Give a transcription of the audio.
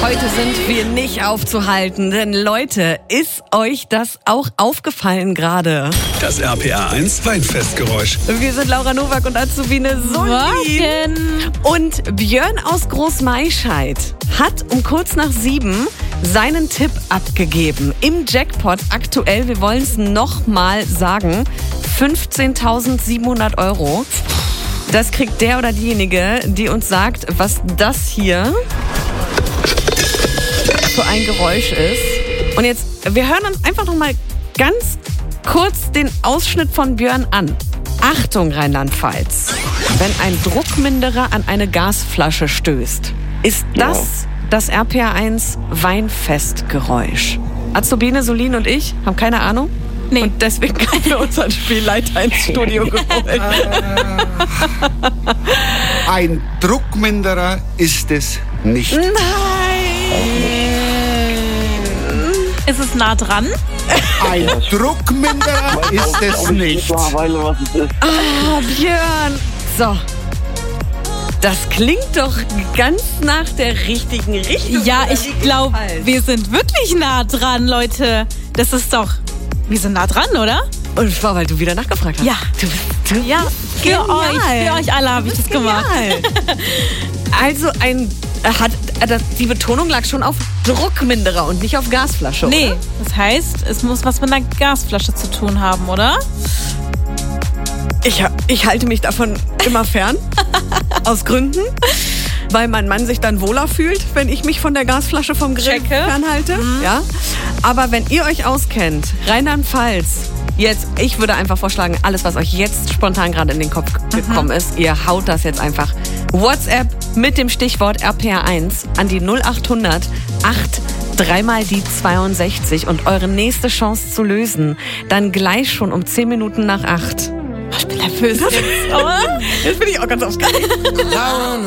Heute sind wir nicht aufzuhalten, denn Leute, ist euch das auch aufgefallen gerade? Das RPA 1 Weinfestgeräusch. Wir sind Laura Nowak und Azubine Solin. Und Björn aus Großmaischeid hat um kurz nach 7 seinen Tipp abgegeben. Im Jackpot aktuell, wir wollen es nochmal sagen, 15.700 €. Das kriegt der oder diejenige, die uns sagt, was das hier für ein Geräusch ist. Und jetzt, wir hören uns einfach noch mal ganz kurz den Ausschnitt von Björn an. Achtung, Rheinland-Pfalz. Wenn ein Druckminderer an eine Gasflasche stößt, ist das RPA 1 Weinfestgeräusch. Azubine, Solin und ich haben keine Ahnung. Nee. Und deswegen haben wir unseren Spielleiter ins Studio geholt. Ein Druckminderer ist es nicht. Nein! Ist es nah dran? Ein Druckminderer ist es nicht. Ah, Björn. So. Das klingt doch ganz nach der richtigen Richtung. Ja, ich glaube, wir sind wirklich nah dran, Leute. Das ist doch... Wir sind nah dran, oder? Und es war, weil du wieder nachgefragt hast. Ja. Ja, Für euch alle habe ich das gemacht. Also die Betonung lag schon auf Druckminderer und nicht auf Gasflasche, Nee, oder? das heißt, es muss was mit einer Gasflasche zu tun haben, oder? Ich halte mich davon immer fern. Aus Gründen. Weil mein Mann sich dann wohler fühlt, wenn ich mich von der Gasflasche vom Grill fernhalte. Ja. Aber wenn ihr euch auskennt, Rheinland-Pfalz, jetzt, ich würde einfach vorschlagen, alles, was euch jetzt spontan gerade in den Kopf gekommen ist, ihr haut das jetzt einfach WhatsApp mit dem Stichwort RPA 1 an die 0800 3 mal die 62 und eure nächste Chance zu lösen, dann gleich schon um 10 Minuten nach 8. Ich bin nervös jetzt, oder? Jetzt bin ich auch ganz aufgeregt.